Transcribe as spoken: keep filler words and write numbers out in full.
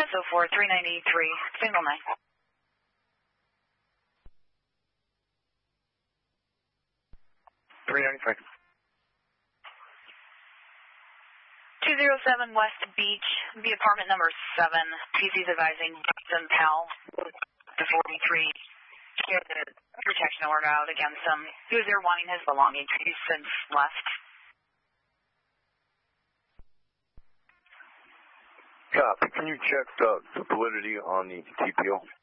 S O four three nine eight three, signal nine. three ninety-three. two oh seven West Beach, the apartment number seven. P C's advising Jason Powell, the forty-three. He has a protection order out against him. He was there wanting his belongings. He's since left. Copy. Can you check the, the validity on the T P O?